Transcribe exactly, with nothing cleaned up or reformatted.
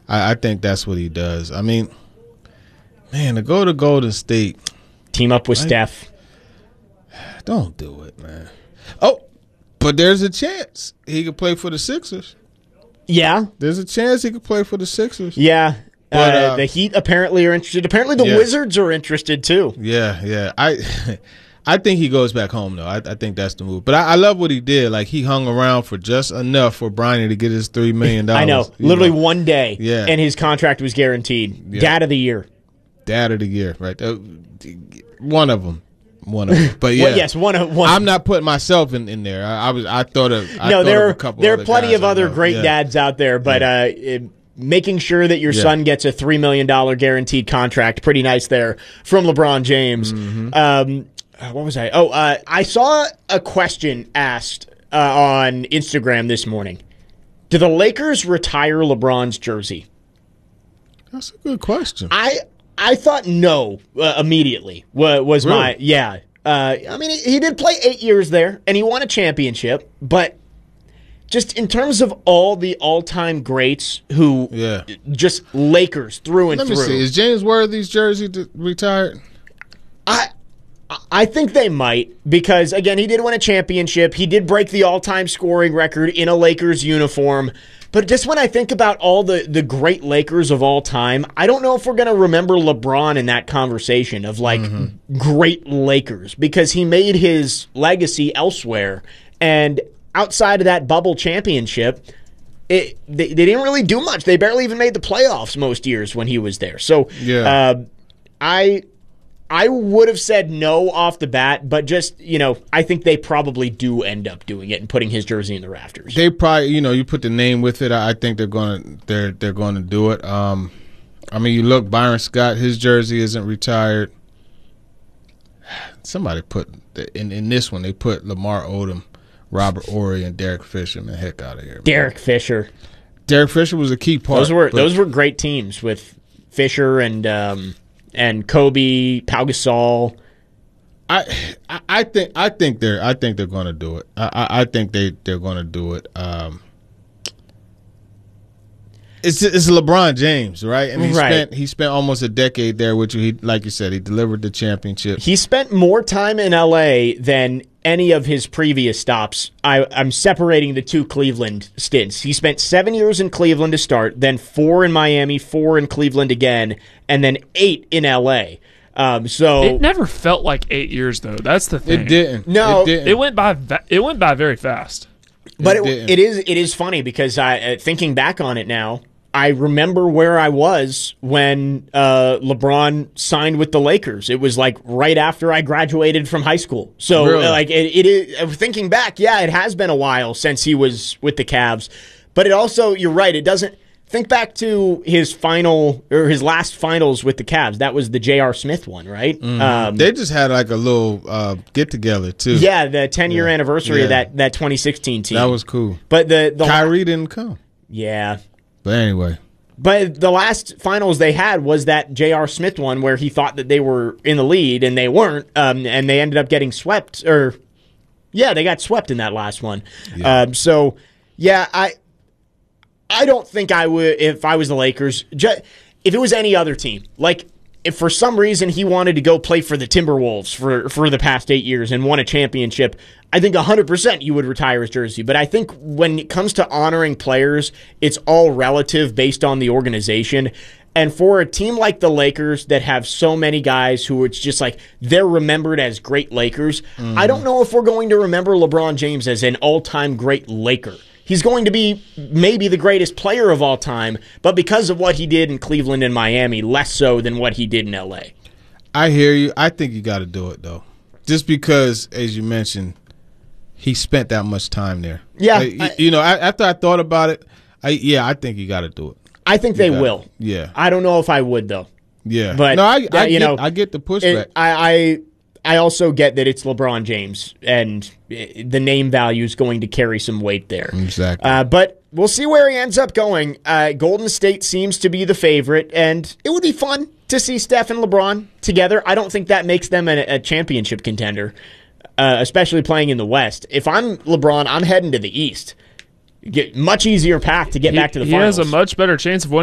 I, I think that's what he does. I mean, man, to go to Golden State. Team up with I, Steph. Don't do it, man. Oh, but there's a chance he could play for the Sixers. Yeah. There's a chance he could play for the Sixers. Yeah. But, uh, uh, the Heat apparently are interested. Apparently the yeah. Wizards are interested too. Yeah, yeah. I I think he goes back home, though. I, I think that's the move. But I, I love what he did. Like, he hung around for just enough for Bronny to get his three million dollars. I know. Literally know. one day. Yeah. And his contract was guaranteed. Yeah. Dad of the year. Dad of the year, right? Uh, one of them. One of them. But, yeah. Well, yes, one of one. I'm not putting myself in, in there. I, I was. I thought of I No, thought there, of a are, couple there are other plenty guys of I other know. great yeah. dads out there, but Yeah. uh, it, making sure that your Yeah. son gets a three million dollars guaranteed contract, pretty nice there from LeBron James. Mm-hmm. Um, uh, what was I? Oh, uh, I saw a question asked uh, on Instagram this morning. Do the Lakers retire LeBron's jersey? That's a good question. I I thought no uh, immediately wa- was Really? my yeah. Uh, I mean, he, he did play eight years there, and he won a championship. But just in terms of all the all-time greats who Yeah. just Lakers through and Let me through, see. Is James Worthy's jersey d- retired? I I think they might because again, he did win a championship. He did break the all-time scoring record in a Lakers uniform. But just when I think about all the, the great Lakers of all time, I don't know if we're going to remember LeBron in that conversation of like mm-hmm. great Lakers because he made his legacy elsewhere. And outside of that bubble championship, it, they, they didn't really do much. They barely even made the playoffs most years when he was there. So Yeah. uh, I I would have said no off the bat, but just, you know, I think they probably do end up doing it and putting his jersey in the rafters. They probably, you know, you put the name with it. I I think they're going to they're they're going to do it. Um, I mean, you look, Byron Scott, his jersey isn't retired. Somebody put in in this one. They put Lamar Odom, Robert Horry, and Derek Fisher. Man, heck out of here. Man. Derek Fisher. Derek Fisher was a key part. Those were but- those were great teams with Fisher and um, and Kobe, Pau Gasol. I, I I think I think they're I think they're going to do it. I, I I think they they're going to do it. Um, it's it's LeBron James, right? And he Right. spent he spent almost a decade there, which he like you said he delivered the championship. He spent more time in L A than any of his previous stops. I, I'm separating the two Cleveland stints. He spent seven years in Cleveland to start, then four in Miami, four in Cleveland again, and then eight in L A. Um, so It never felt like eight years though. That's the thing. It didn't. No. it, didn't. It went by. va- It went by very fast. But It it, didn't. it is it is funny because I uh, thinking back on it now, I remember where I was when uh, LeBron signed with the Lakers. It was like right after I graduated from high school. So Really? uh, like it, it is uh, thinking back, yeah, it has been a while since he was with the Cavs. But it also, you're right, it doesn't. Think back to his final or his last finals with the Cavs. That was the J R. Smith one, right? Um, They just had like a little uh, get together too. yeah, the ten year Yeah. anniversary of Yeah. that that twenty sixteen team. that was cool. but the the Kyrie didn't come, yeah. but anyway, But the last finals they had was that J R. Smith one where he thought that they were in the lead and they weren't, um, and they ended up getting swept. Or yeah, they got swept in that last one. Yeah. Um, so yeah, I I don't think I would if I was the Lakers. Ju- if it was any other team, like if for some reason he wanted to go play for the Timberwolves for for the past eight years and won a championship, I think one hundred percent you would retire his jersey. But I think when it comes to honoring players, it's all relative based on the organization. And for a team like the Lakers that have so many guys who it's just like they're remembered as great Lakers, Mm-hmm. I don't know if we're going to remember LeBron James as an all-time great Laker. He's going to be maybe the greatest player of all time, but because of what he did in Cleveland and Miami, less so than what he did in L A. I hear you. I think you got to do it though, just because, as you mentioned, he spent that much time there. Yeah, Like, I- you know. I, after I thought about it, I yeah, I think you got to do it. I think they got it. will. Yeah. I don't know if I would though. Yeah, But, no, I, uh, I you get, know, I get the pushback. It, I, I I also get that it's LeBron James, and eh, the name value is going to carry some weight there. Exactly. Uh, but we'll see where he ends up going. Uh, Golden State seems to be the favorite, and it would be fun to see Steph and LeBron together. I don't think that makes them a, a championship contender, uh, especially playing in the West. If I'm LeBron, I'm heading to the East. Get much easier path to get He, back to the he finals. has a much better chance of winning